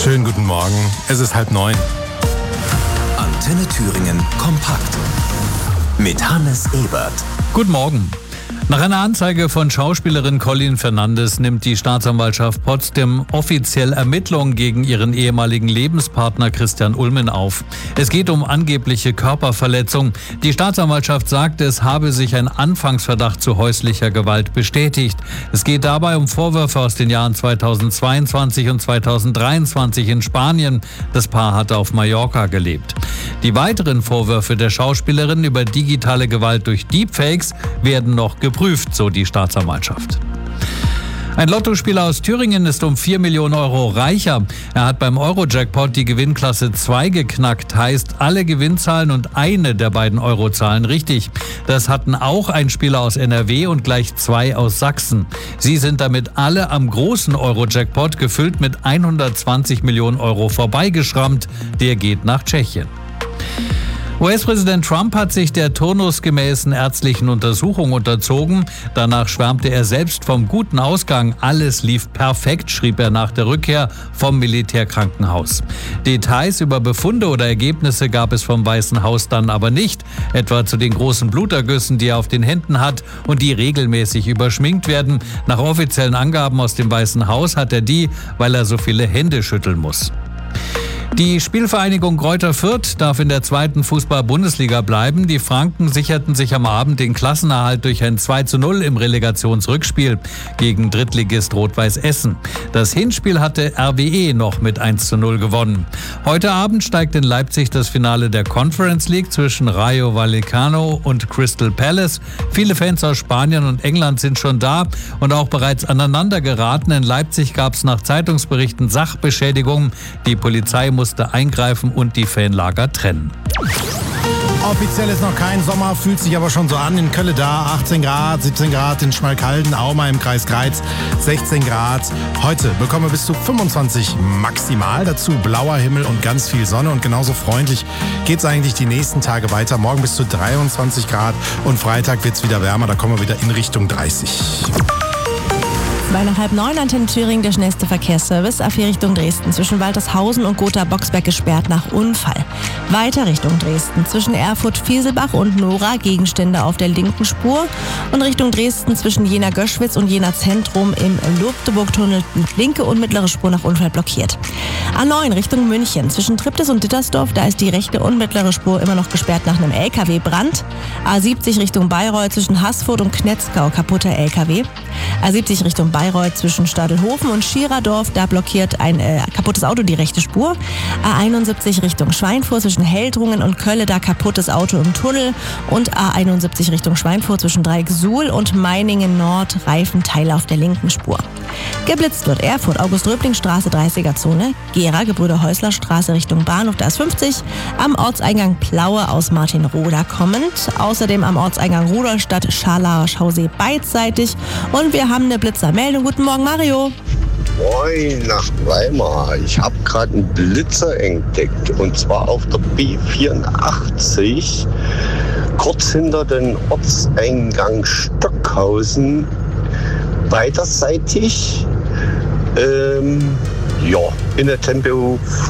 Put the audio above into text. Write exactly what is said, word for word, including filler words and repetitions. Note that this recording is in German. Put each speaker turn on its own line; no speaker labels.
Schönen guten Morgen, es ist halb neun.
Antenne Thüringen kompakt mit Hannes Ebert.
Guten Morgen. Nach einer Anzeige von Schauspielerin Colleen Fernandes nimmt die Staatsanwaltschaft Potsdam offiziell Ermittlungen gegen ihren ehemaligen Lebenspartner Christian Ulmen auf. Es geht um angebliche Körperverletzung. Die Staatsanwaltschaft sagt, es habe sich ein Anfangsverdacht zu häuslicher Gewalt bestätigt. Es geht dabei um Vorwürfe aus den Jahren zweitausendzweiundzwanzig und zweitausenddreiundzwanzig in Spanien. Das Paar hatte auf Mallorca gelebt. Die weiteren Vorwürfe der Schauspielerin über digitale Gewalt durch Deepfakes werden noch geprüft, so die Staatsanwaltschaft. Ein Lottospieler aus Thüringen ist um vier Millionen Euro reicher. Er hat beim Euro-Jackpot die Gewinnklasse zwei geknackt, heißt alle Gewinnzahlen und eine der beiden Eurozahlen richtig. Das hatten auch ein Spieler aus N R W und gleich zwei aus Sachsen. Sie sind damit alle am großen Euro-Jackpot, gefüllt mit hundertzwanzig Millionen Euro, vorbeigeschrammt. Der geht nach Tschechien. U S-Präsident Trump hat sich der turnusgemäßen ärztlichen Untersuchung unterzogen. Danach schwärmte er selbst vom guten Ausgang. Alles lief perfekt, schrieb er nach der Rückkehr vom Militärkrankenhaus. Details über Befunde oder Ergebnisse gab es vom Weißen Haus dann aber nicht. Etwa zu den großen Blutergüssen, die er auf den Händen hat und die regelmäßig überschminkt werden. Nach offiziellen Angaben aus dem Weißen Haus hat er die, weil er so viele Hände schütteln muss. Die Spielvereinigung Greuther Fürth darf in der zweiten Fußball-Bundesliga bleiben. Die Franken sicherten sich am Abend den Klassenerhalt durch ein zwei zu null im Relegationsrückspiel gegen Drittligist Rot-Weiß Essen. Das Hinspiel hatte R W E noch mit eins zu null gewonnen. Heute Abend steigt in Leipzig das Finale der Conference League zwischen Rayo Vallecano und Crystal Palace. Viele Fans aus Spanien und England sind schon da und auch bereits aneinander geraten. In Leipzig gab es nach Zeitungsberichten Sachbeschädigungen. Die Polizei musste eingreifen und die Fanlager trennen.
Offiziell ist noch kein Sommer, fühlt sich aber schon so an. In Kölle da achtzehn Grad, siebzehn Grad, in Schmalkalden, Auma im Kreis Greiz sechzehn Grad. Heute bekommen wir bis zu fünfundzwanzig maximal, dazu blauer Himmel und ganz viel Sonne. Und genauso freundlich geht es eigentlich die nächsten Tage weiter. Morgen bis zu dreiundzwanzig Grad und Freitag wird es wieder wärmer, da kommen wir wieder in Richtung dreißig.
Bei nach halb neun Antenne Thüringen der schnellste Verkehrsservice. A vier Richtung Dresden. Zwischen Waltershausen und Gotha-Boxberg gesperrt nach Unfall. Weiter Richtung Dresden. Zwischen Erfurt-Fieselbach und Nora Gegenstände auf der linken Spur. Und Richtung Dresden zwischen Jena-Göschwitz und Jena-Zentrum im Lobdeburg-Tunnel linke und mittlere Spur nach Unfall blockiert. A neun Richtung München. Zwischen Triptis und Dittersdorf, da ist die rechte und mittlere Spur immer noch gesperrt nach einem L K W-Brand. A siebzig Richtung Bayreuth zwischen Haßfurt und Knetzgau, kaputter L K W. A siebzig Richtung Bayreuth zwischen Stadelhofen und Schiererdorf, da blockiert ein äh, kaputtes Auto die rechte Spur. A einundsiebzig Richtung Schweinfurt zwischen Heldrungen und Kölle, da kaputtes Auto im Tunnel. Und A einundsiebzig Richtung Schweinfurt zwischen Dreieck-Suhl und Meiningen Nord, Reifenteile auf der linken Spur. Geblitzt wird Erfurt, August-Röbling-Straße, dreißiger-Zone, Gera, Gebrüder-Häusler-Straße Richtung Bahnhof, da ist fünfzig, am Ortseingang Plaue aus Martinroda kommend, außerdem am Ortseingang Rudolstadt, Scharlauer Schausee beidseitig und wir haben eine Blitzermeldung. Guten Morgen, Mario.
Moin nach Weimar. Ich habe gerade einen Blitzer entdeckt und zwar auf der B vierundachtzig, kurz hinter den Ortseingang Stockhausen, beiderseitig. Ähm, ja, in der Tempo